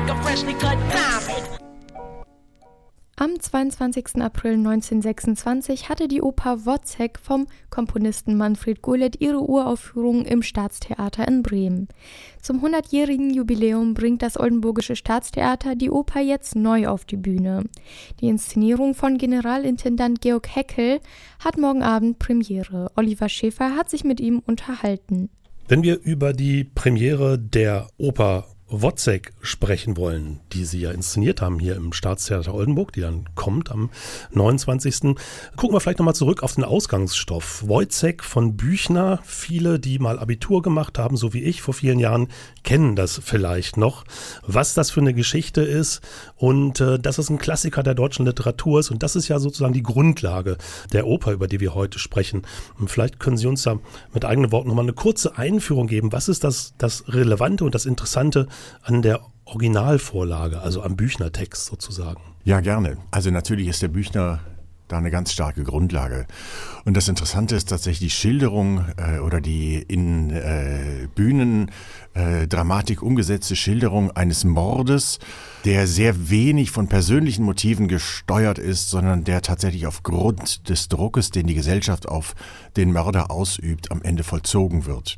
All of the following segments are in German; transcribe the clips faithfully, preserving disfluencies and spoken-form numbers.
like a freshly cut diamond. Am zweiundzwanzigsten April neunzehnhundertsechsundzwanzig hatte die Oper Wozzeck vom Komponisten Manfred Golet ihre Uraufführung im Staatstheater in Bremen. Zum hundertjährigen Jubiläum bringt das Oldenburgische Staatstheater die Oper jetzt neu auf die Bühne. Die Inszenierung von Generalintendant Georg Heckel hat morgen Abend Premiere. Oliver Schäfer hat sich mit ihm unterhalten. Wenn wir über die Premiere der Oper Wozzeck sprechen wollen, die sie ja inszeniert haben hier im Staatstheater Oldenburg, die dann kommt am neunundzwanzigsten Gucken wir vielleicht nochmal zurück auf den Ausgangsstoff. Wozzeck von Büchner, viele, die mal Abitur gemacht haben, so wie ich vor vielen Jahren, kennen das vielleicht noch, was das für eine Geschichte ist und äh, dass es ein Klassiker der deutschen Literatur ist und das ist ja sozusagen die Grundlage der Oper, über die wir heute sprechen. Und vielleicht können Sie uns da mit eigenen Worten nochmal eine kurze Einführung geben. Was ist das, das Relevante und das Interessante an der Originalvorlage, also am Büchner-Text sozusagen? Ja, gerne. Also natürlich ist der Büchner da eine ganz starke Grundlage. Und das Interessante ist tatsächlich die Schilderung äh, oder die in äh, Bühnendramatik äh, umgesetzte Schilderung eines Mordes, der sehr wenig von persönlichen Motiven gesteuert ist, sondern der tatsächlich aufgrund des Druckes, den die Gesellschaft auf den Mörder ausübt, am Ende vollzogen wird.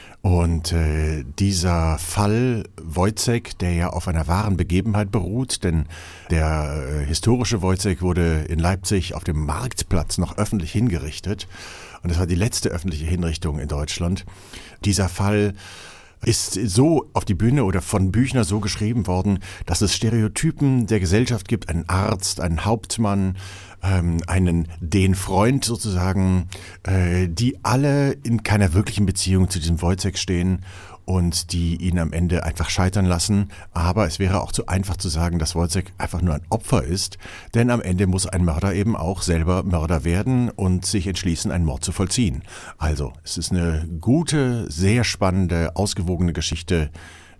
Und äh, dieser Fall Wozzeck, der ja auf einer wahren Begebenheit beruht, denn der äh, historische Wozzeck wurde in Leipzig auf dem Marktplatz noch öffentlich hingerichtet. Und das war die letzte öffentliche Hinrichtung in Deutschland. Dieser Fall ist so auf die Bühne oder von Büchner so geschrieben worden, dass es Stereotypen der Gesellschaft gibt, einen Arzt, einen Hauptmann, ähm, einen den Freund sozusagen, äh, die alle in keiner wirklichen Beziehung zu diesem Wozzeck stehen und die ihn am Ende einfach scheitern lassen. Aber es wäre auch zu einfach zu sagen, dass Wozzeck einfach nur ein Opfer ist, denn am Ende muss ein Mörder eben auch selber Mörder werden und sich entschließen, einen Mord zu vollziehen. Also, es ist eine gute, sehr spannende, ausgewogene Geschichte,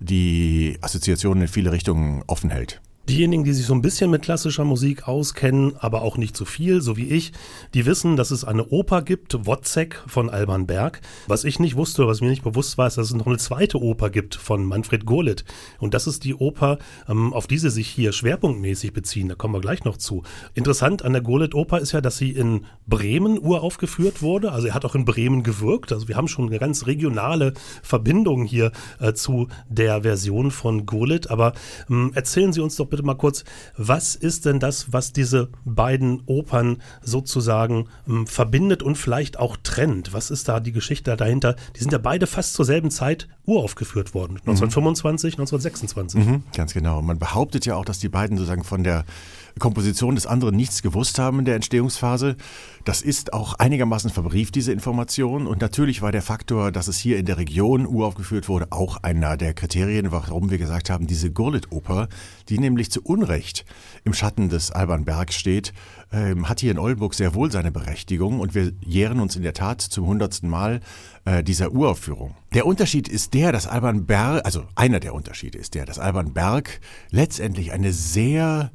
die Assoziationen in viele Richtungen offen hält. Diejenigen, die sich so ein bisschen mit klassischer Musik auskennen, aber auch nicht so viel, so wie ich, die wissen, dass es eine Oper gibt, Wozzeck von Alban Berg. Was ich nicht wusste, was mir nicht bewusst war, ist, dass es noch eine zweite Oper gibt von Manfred Golet. Und das ist die Oper, auf die sie sich hier schwerpunktmäßig beziehen. Da kommen wir gleich noch zu. Interessant an der Golet-Oper ist ja, dass sie in Bremen uraufgeführt wurde. Also er hat auch in Bremen gewirkt. Also wir haben schon eine ganz regionale Verbindung hier äh, zu der Version von Golet. Aber ähm, erzählen Sie uns doch bitte mal kurz, was ist denn das, was diese beiden Opern sozusagen ähm, verbindet und vielleicht auch trennt? Was ist da die Geschichte dahinter? Die sind ja beide fast zur selben Zeit uraufgeführt worden, neunzehnhundertfünfundzwanzig, mhm. neunzehnhundertsechsundzwanzig. Mhm, ganz genau. Man behauptet ja auch, dass die beiden sozusagen von der Komposition des anderen nichts gewusst haben in der Entstehungsphase. Das ist auch einigermaßen verbrieft, diese Information. Und natürlich war der Faktor, dass es hier in der Region uraufgeführt wurde, auch einer der Kriterien, warum wir gesagt haben, diese Golet-Oper, die nämlich zu Unrecht im Schatten des Alban Berg steht, ähm, hat hier in Oldenburg sehr wohl seine Berechtigung. Und wir jähren uns in der Tat zum hundertsten Mal äh, dieser Uraufführung. Der Unterschied ist der, dass Alban Berg, also einer der Unterschiede ist der, dass Alban Berg letztendlich eine sehr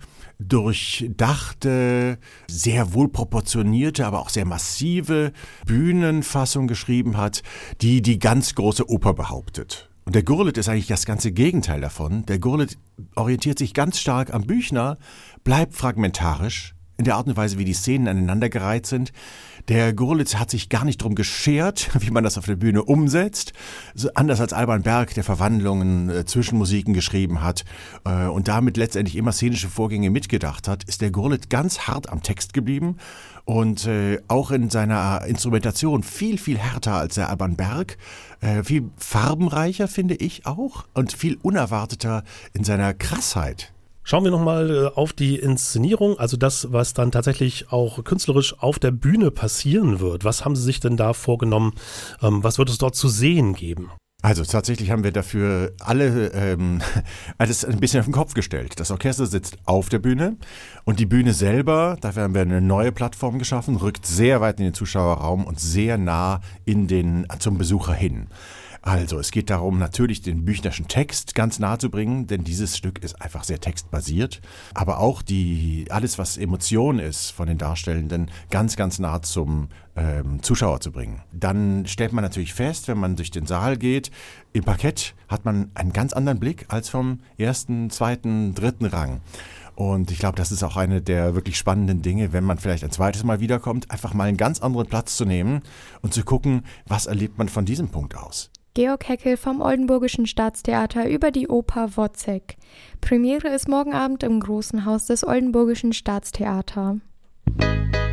durchdachte, sehr wohlproportionierte, aber auch sehr massive Bühnenfassung geschrieben hat, die die ganz große Oper behauptet. Und der Gurlitt ist eigentlich das ganze Gegenteil davon. Der Gurlitt orientiert sich ganz stark am Büchner, bleibt fragmentarisch in der Art und Weise, wie die Szenen aneinandergereiht sind. Der Gurlitt hat sich gar nicht drum geschert, wie man das auf der Bühne umsetzt. So, anders als Alban Berg, der Verwandlungen, äh, Zwischenmusiken geschrieben hat äh, und damit letztendlich immer szenische Vorgänge mitgedacht hat, ist der Gurlitt ganz hart am Text geblieben und äh, auch in seiner Instrumentation viel, viel härter als der Alban Berg. Äh, viel farbenreicher, finde ich auch, und viel unerwarteter in seiner Krassheit. Schauen wir nochmal auf die Inszenierung, also das, was dann tatsächlich auch künstlerisch auf der Bühne passieren wird. Was haben Sie sich denn da vorgenommen? Was wird es dort zu sehen geben? Also tatsächlich haben wir dafür alle ähm, alles ein bisschen auf den Kopf gestellt. Das Orchester sitzt auf der Bühne und die Bühne selber, dafür haben wir eine neue Plattform geschaffen, rückt sehr weit in den Zuschauerraum und sehr nah in den, zum Besucher hin. Also, es geht darum, natürlich den Büchnerschen Text ganz nahe zu bringen, denn dieses Stück ist einfach sehr textbasiert. Aber auch die, alles, was Emotion ist von den Darstellenden, ganz, ganz nah zum ähm, Zuschauer zu bringen. Dann stellt man natürlich fest, wenn man durch den Saal geht, im Parkett hat man einen ganz anderen Blick als vom ersten, zweiten, dritten Rang. Und ich glaube, das ist auch eine der wirklich spannenden Dinge, wenn man vielleicht ein zweites Mal wiederkommt, einfach mal einen ganz anderen Platz zu nehmen und zu gucken, was erlebt man von diesem Punkt aus. Georg Heckel vom Oldenburgischen Staatstheater über die Oper Wozzeck. Premiere ist morgen Abend im Großen Haus des Oldenburgischen Staatstheater.